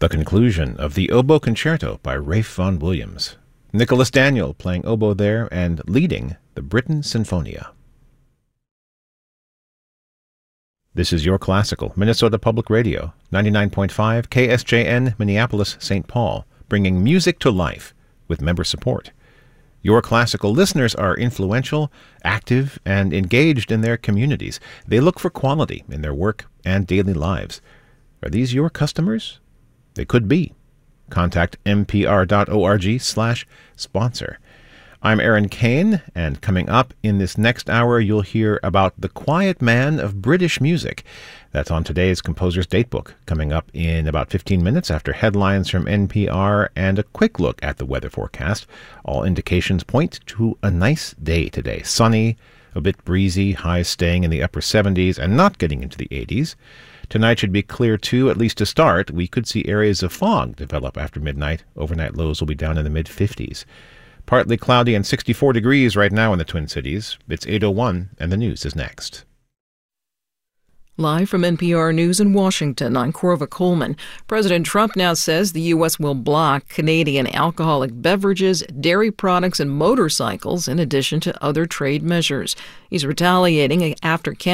The conclusion of the Oboe Concerto by Ralph Vaughan Williams. Nicholas Daniel playing oboe there and leading the Britten Sinfonia. This is Your Classical, Minnesota Public Radio, 99.5 KSJN, Minneapolis, St. Paul, bringing music to life with member support. Your Classical listeners are influential, active, and engaged in their communities. They look for quality in their work and daily lives. Are these your customers? They could be. Contact mpr.org/sponsor. I'm Aaron Kane, and coming up in this next hour, you'll hear about the quiet man of British music. That's on today's Composer's Datebook, coming up in about 15 minutes after headlines from NPR and a quick look at the weather forecast. All indications point to a nice day today. Sunny, a bit breezy, highs staying in the upper 70s and not getting into the 80s. Tonight should be clear, too, at least to start. We could see areas of fog develop after midnight. Overnight lows will be down in the mid-50s. Partly cloudy and 64 degrees right now in the Twin Cities. It's 8:01, and the news is next. Live from NPR News in Washington, I'm Corva Coleman. President Trump now says the U.S. will block Canadian alcoholic beverages, dairy products, and motorcycles, in addition to other trade measures. He's retaliating after Canada